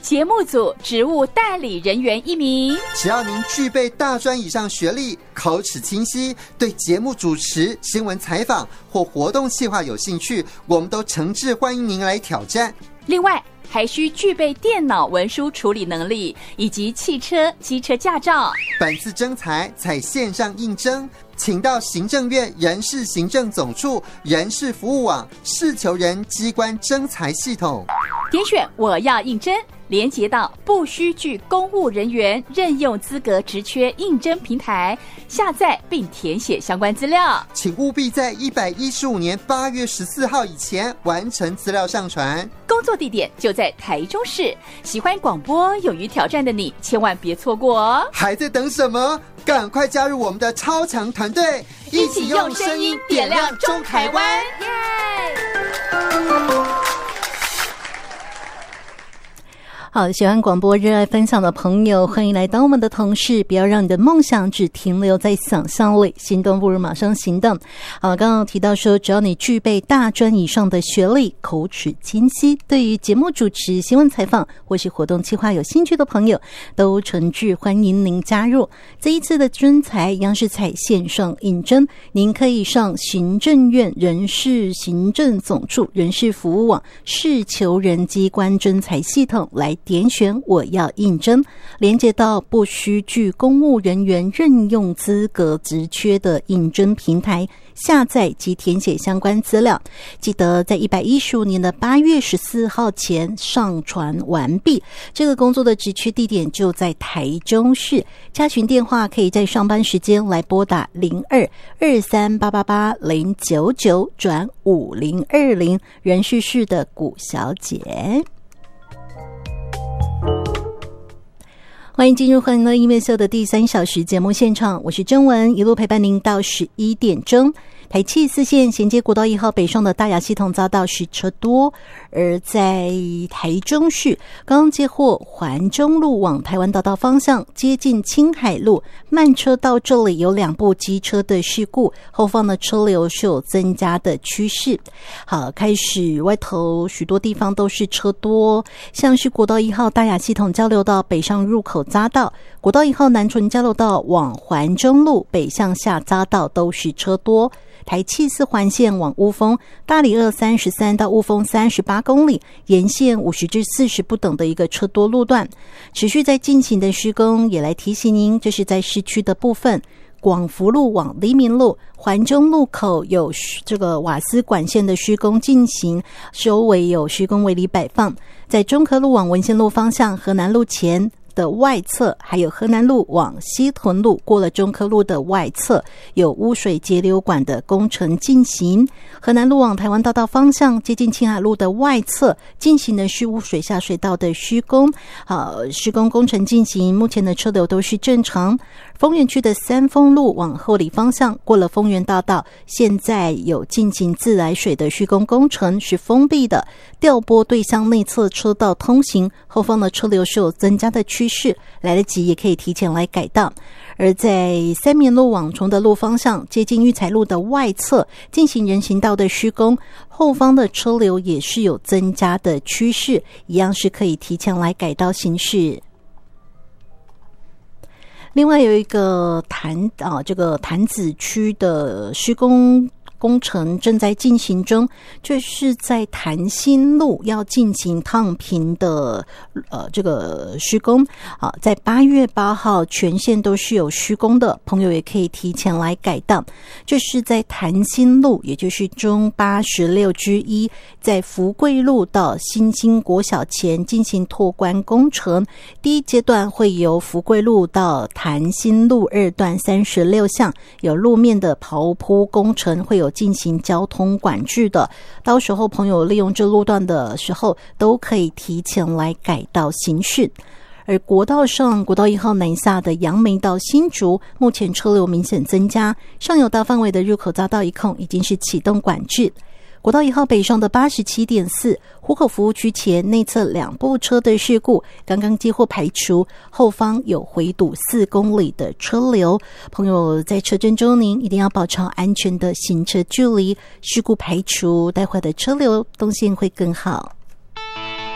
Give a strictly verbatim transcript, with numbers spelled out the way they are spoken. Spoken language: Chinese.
节目组职务代理人员一名。 只要您具备大专以上学历，口齿清晰，对节目主持、新闻采访或活动企划有兴趣，我们都诚挚欢迎您来挑战。 另外还需具备电脑文书处理能力以及汽车、机车驾照。 本次征才采线上应征，请到行政院人事行政总处人事服务网事求人机关征才系统， 点选我要应征，连结到不需具公务人员任用资格职缺应征平台，下载并填写相关资料。 请务必在一百一十五年八月十四号以前完成资料上传。 工作地点就在台中市。喜欢广播、勇于挑战的你，千万别错过哦！ 还在等什么？赶快加入我们的超强团队， 一起用声音点亮中台湾！ 好，喜欢广播、热爱分享的朋友，欢迎来当我们的同事。不要让你的梦想只停留在想象里，行动不如马上行动。好，刚刚提到说，只要你具备大专以上的学历，口齿清晰，对于节目主持、新闻采访或是活动企划有兴趣的朋友，都诚挚欢迎您加入。这一次的征才一样是采线上应征，您可以上行政院人事行政总处人事服务网事求人机关征才系统来点选我要应征，连接到不需具公务人员任用资格职缺的应征平台，下载及填写相关资料。记得在一百一十五年的八月十四号前上传完毕。这个工作的职缺地点就在台中市，加询电话可以在上班时间来拨打零二二三八八八零九九转五零二零，人事室的古小姐。欢迎进入欢乐音乐秀的第三小时节目现场，我是甄文，一路陪伴您到十一点钟。台七四线衔接国道一号北上的大雅系统遭到是车多，而在台中市刚刚接获环中路往台湾大道方向接近青海路慢车道，这里有两部机车的事故，后方的车流是有增加的趋势。好，开始外头许多地方都是车多，像是国道一号大雅系统交流道北上入口匝道，国道一号南纯交流道往环中路北向下匝道都是车多。台七四环线往乌峰大里二三十三到乌峰三十八公里，沿线五十至四十不等的一个车多路段，持续在进行的施工，也来提醒您，这是在市区的部分。广福路往黎明路环中路口有这个瓦斯管线的施工进行，周围有施工围篱摆放。在中科路往文心路方向河南路前的外侧，还有河南路往西屯路过了中科路的外侧有污水截流管的工程进行。河南路往台湾大道方向接近青海路的外侧进行的是污水下水道的施工，好，施工工程进行，目前的车流都是正常。丰原区的三丰路往后里方向过了丰原大道，现在有进行自来水的施工工程，是封闭的，调拨对向内侧车道通行，后方的车流是有增加的趋势，来得及也可以提前来改道。而在三民路往崇德路方向接近育才路的外侧进行人行道的施工，后方的车流也是有增加的趋势，一样是可以提前来改道行驶。另外有一个潭啊，这个潭子区的施工工程正在进行中，就是在潭心路要进行烫平的呃这个施工啊，在八月八号全线都是有施工的，朋友也可以提前来改道。这是在潭心路，也就是中八十六之一，在福贵路到新兴国小前进行拓宽工程。第一阶段会由福贵路到潭心路二段三十六巷有路面的刨铺工程，会有进行交通管制的，到时候朋友利用这路段的时候都可以提前来改道行驶。而国道上国道一号南下的杨梅到新竹，目前车流明显增加，上有大范围的入口匝道一控已经是启动管制。国道一号北上的 八十七点四 湖口服务区前内侧两部车的事故刚刚接获排除，后方有回堵四公里的车流，朋友在车阵中您一定要保持安全的行车距离，事故排除，待会的车流动线会更好。